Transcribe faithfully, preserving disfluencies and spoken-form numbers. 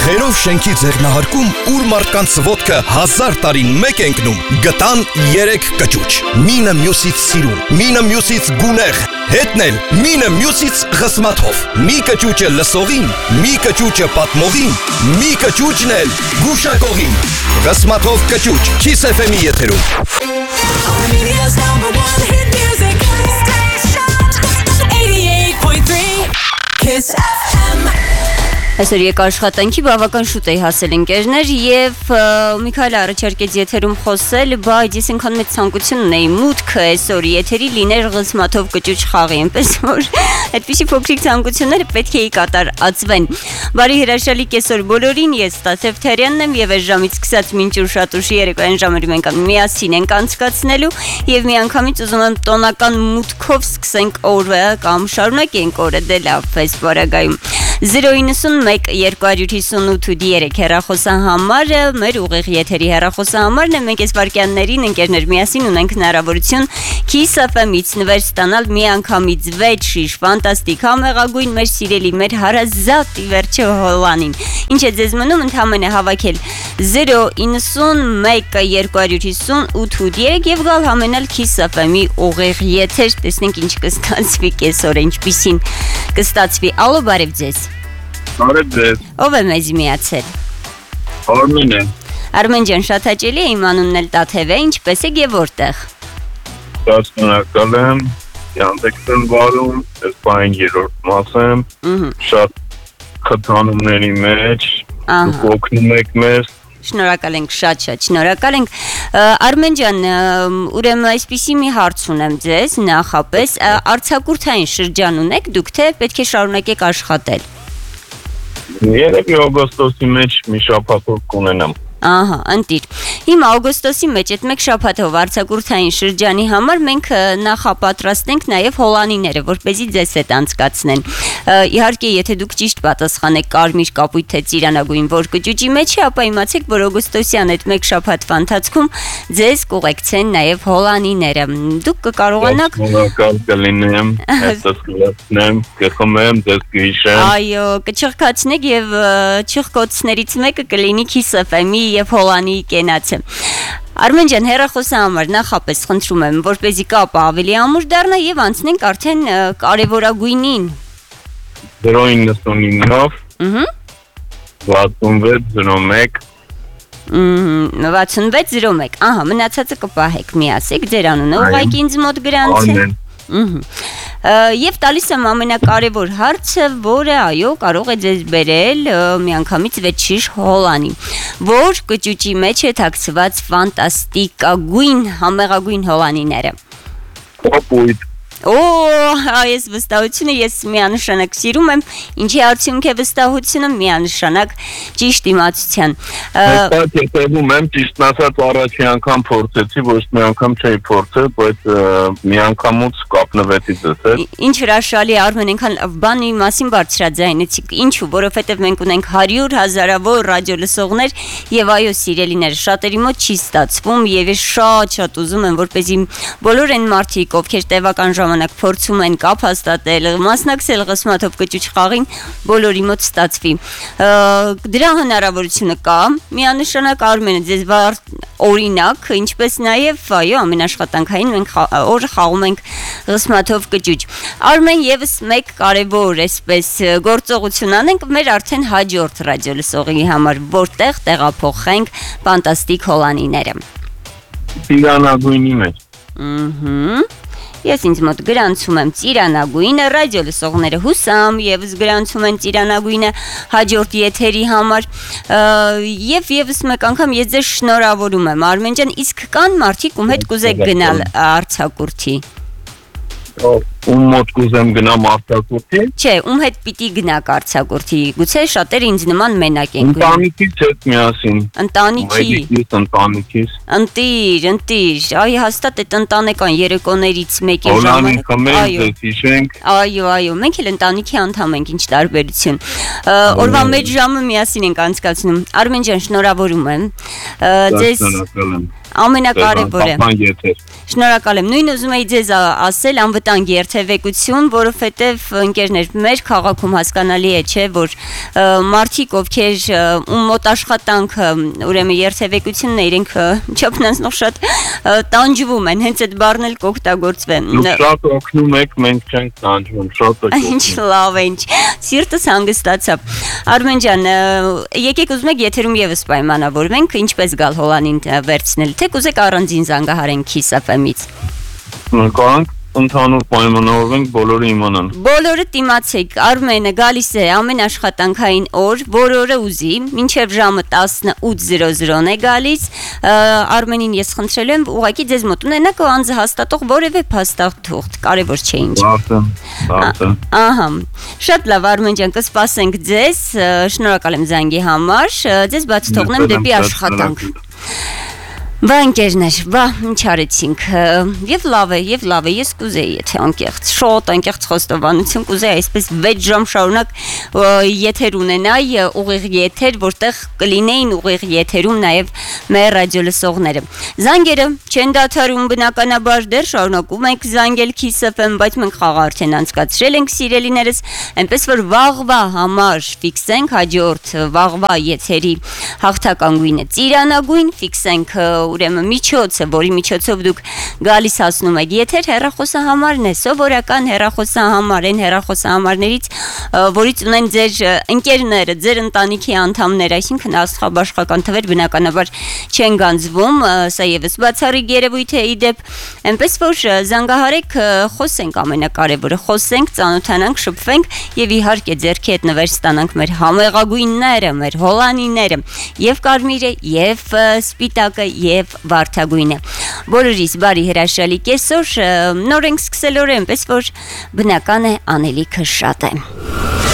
Խերով շենքի ձեռնահարկում, ուր մարդկանց ոտքը հազար տարին մեկ ընկնում, գտան երեք կճուճ։ Մինը մյուսից սիրուն, մինը մյուսից գունեղ, հետնել մինը մյուսից խսմաթով։ Մի կճուճը լսողին, մի կճուճը պատմողին, մի կճուճն էլ գուշակողին։ Խսմաթով կճուճ, Kiss F M-ի եթերում։ Armenia's number one hit music station, eighty-eight point three Kiss F M. Այսօր եկ աշխատանքի բավական շուտ էի հասել ընկերներ և Միքայելը առաջարկեց եթերում խոսել, բայց ես ինքան մեծ ցանկություն ունեի մուտքը այսօր եթերի լիներ ղսմաթով կճուճ խաղի, այնպես որ այդպիսի փոքրիկ ցանկությունները պետք է կատարածվեն։ Բարի հրաշալի կեսօր բոլորին, ես Ստասև Թերյանն եմ և այս ժամից սկսած մինչ ուշ ատուշի երեկոյան ժամերի մենք միասին ենք անցկացնելու և միանգամից ուզում եմ տոնական մուտքով սկսենք օրը կամ շարունակենք օրը դե լավ պես բարագայում։ zero nine one two five eight three հեռախոսահամարը, մեր ուղիղ եթերի հեռախոսահամարն է, մենք այս վարքյաններին ընկերներ միասին ունենք հնարավորություն Kiss F M-ից նվեր ստանալ միանգամից վեց շիշ ֆանտաստիկ համեղագույն մեր սիրելի մեր հարազատ ի վերջո հոլանին։ Ինչ է ձեզ մնում ընդհանրապես հավաքել zero nine one two five eight three եւ գալ համենալ Kiss F M-ի ուղիղ եթեր, տեսնենք ինչ կստացվի կեսօր, ինչպիսին կստացվի։ Ալո, բարև ձեզ։ Բարև ձեզ։ Ով է մեզ միացել։ Արմեն է։ Արմեն ջան, շատ հաճելի է, իմ անունն էլ Տաթև է, ինչպես եք եւ որտեղ։ Շատ շնորհակալ եմ, Yandex-ն վարում, ես բային երրորդ մաս եմ, շատ խթանումների մեջ, դուք օգնում եք մեզ։ Շնորհակալ ենք, շատ-շատ շնորհակալ ենք։ Արմեն ջան, ուրեմն այսպիսի մի հարց ունեմ ձեզ, նախապես արձակուրդային շրջան ունեք դուք, թե պետք է շարունակեք աշխատել։ Երևի օգոստոսի մեջ մի շաբաթով կունենամ։ Ահա, ընտիր։ Հիմա օգոստոսի մեջ այդ մեկ շաբաթով արձակուրդային շրջանի համար մենք նախապատրաստենք նաև հոլանիները, որպեսզի ձեզ հետ անցկացնեն։ Իհարկե, եթե դուք ճիշտ պատասխանեք կարմիր կապույտ թե ծիրանագույն որ կճուճի մեջ է, ապա իմացեք, որ օգոստոսյան այդ մեկ շաբաթվա ընթացքում ձեզ կուղեկցեն նաև հոլանիները։ Դուք կկարողանաք Շնորհակալ կլինեմ, հետս կլացնեմ, կխմեմ, ձեզ կհիշեմ։ Այո, կչխկացնեք եւ չխկոցներից մեկը կլինի Kiss F M-ի եւ հոլանի կենացը։ Արմեն ջան, հեռախոսահամար նախապես խնդրում եմ, որպեսզի կապը ավելի ամուր դառնա եւ անցնենք արդեն կարևորագույնին։ zero nine nine Ահա վաթսունվեց zero one Ահա վաթսունվեց zero one Ահա, մնացածը կպահեք, միասեք ձեր անունը, ուղղակի ինձ մոտ գրանցեք։ Ահա Եվ տալիս եմ ամենակարևոր հարցը, որը այո կարող է ձեզ բերել միանգամից վեց շիշ հոլանի, որ կճուճի մեջ է թաքցված ֆանտաստիկագույն համեղագույն հոլանիները։ Կապույտ։ Օ, այս վստահությունը ես միանշանակ սիրում եմ, ինչի արդյունք է վստահությունը միանշանակ ճիշտ իմացության։ Ես հետևում եմ, ճիշտն ասած առաջի անգամ փորձեցի, ոչ մի անգամ չէի փորձել, բայց մի անգամուց կապնվեցի դες։ Ինչ հրաշալի Արմեն, այնքան բանի մասին բարձրաձայնեցիք, ինչու, որովհետև մենք ունենք հարյուր հազարավոր ռադիո լսողներ եւ այո սիրելիներ, շատերի մոտ չի ստացվում եւ ես շատ-շատ ուզում եմ, որպեսզի բոլոր այն մարդիկ, ովքեր տևական ժամանակ փորձում են կապ հաստատել, մասնակցել ղսմաթով կճուճ խաղին, բոլորի մոտ ստացվի։ Դրա հնարավորությունը կա, միանշանակ Արմենը ձեզ օրինակ, ինչպես նաև այո, ամենաշխատանքային մենք օրը խաղում ենք ղսմաթով կճուճ։ Արմեն եւս մեկ կարևոր այսպես գործողություն անենք մեր արդեն հաջորդ ռադիո լսողի համար, որտեղ տեղափոխենք ֆանտաստիկ հոլանիները։ Ծիրանագույնի մեջ։ Ահա Ես ինձ մոտ գրանցում եմ ծիրանագույնը, ռադիո լսողները հուսամ եւս գրանցում են ծիրանագույնը հաջորդ եթերի համար եւ եւս մեկ անգամ ես ձեզ շնորհավորում եմ Արմեն ջան, իսկ կան մարդիկ ում հետ կուզեք գնալ արձակուրդի։ Ում մոտ կուզեմ գնամ արձակուրդի։ Չէ, ում հետ պիտի գնաք արձակուրդի։ Գուցե շատերը ինձ նման մենակ են գնում։ Ընտանիքից հետ միասին։ Ընտանիքի։ Ընտանիքից։ Ընտիր, ընտիր, այ հաստատ այդ ընտանեկան երեկոներից մեկի ժամանակ։ Այո, հիշենք։ Այո, այո, մենք էլ ընտանիքի անդամ ենք, ինչ տարբերություն։ Օրվա մեջ ժամը միասին ենք անցկացնում։ Արմեն ջան, շնորհավորում եմ։ Ձեզ ամենակարևորը։ Շնորհակալ եմ։ Նույն ուզում էի ձեզ ասել անվտանգ երթ երթևեկություն, որովհետև ընկերներ, մեր քաղաքում հասկանալի է, չէ, որ մարդիկ, ովքեր ում մոտ աշխատանքը, ուրեմն երթևեկությունն է, իրենք չափնանցնող շատ տանջվում են, հենց այդ բառն էլ կօգտագործվեն։ Դուք շատ օգնում եք, մենք չենք տանջվում, շատ եք։ Ինչ լավ է, ինչ սիրտս հանգստացավ։ Արմեն ջան, եկեք ուզում եք եթերում եւս պայմանավորվենք, ինչպես գալ Հոլանին վերցնել, թե կուզեք առանձին զանգահարենք Kiss F M-ից։ Կարանք ընդհանուր պայմանավորվենք, բոլորը իմանան։ Բոլորը դիմացեք, Արմենը գալիս է ամեն աշխատանքային օր, որ օրը ուզի, մինչև ժամը տասնութ զրո զրոն է գալիս։ Արմենին ես խնդրել եմ ուղղակի ձեզ մոտ ունենաք անձը հաստատող որևէ փաստաթուղթ, կարևոր չէ ինչ։ Բարձր, բարձր։ Ահա։ Շատ լավ, Արմեն ջան, կսպասենք ձեզ, շնորհակալ եմ զանգի համար, ձեզ բաց թողնեմ դեպի աշխատանք։ Բա ընկերներ, բա ինչ արեցինք, եւ լավ է, եւ լավ է, ես կուզեի, եթե անկեղծ, շոտ, անկեղծ խոստովանություն կուզեի այսպես վեց ժամ շարունակ եթեր ունենայի, ուղիղ եթեր, որտեղ կլինեին ուղիղ եթերում նաեւ մեր ռադիո լսողները։ Զանգերը չեն դադարում, բնականաբար դեռ շարունակում ենք զանգել Kiss F M, բայց մենք խաղը արդեն անցկացրել ենք սիրելիներս, այնպես որ վաղվա համար ֆիքսենք հաջորդ վաղվա եթերի հաղթական գույնը ծիրանագույն, ֆիքսենք ուրեմն միջոցը, որի միջոցով դուք գալիս հասնում եք եթեր, հեռախոսահամարն է, սովորական հեռախոսահամար, այն հեռախոսահամարներից, որից ունեն ձեր ընկերները, ձեր ընտանիքի անդամները, այսինքն աստղաբաշխական թվեր բնականաբար չեն գանձվում, սա եւս բացառիկ երևույթ է իդեպ, այնպես որ զանգահարեք, խոսենք ամենակարևորը, խոսենք, ծանոթանանք, շփվենք եւ իհարկե ձեռքի հետ նվեր ստանանք մեր համեղագույնները, մեր հոլանիները, եւ կարմիրը, եւ սպիտակը, եւ վարդագույնը։ Բոլորիս բարի հրաշալի կեսօր, նոր ենք սկսել օրը, այնպես որ բնական է անելիքը շատ է։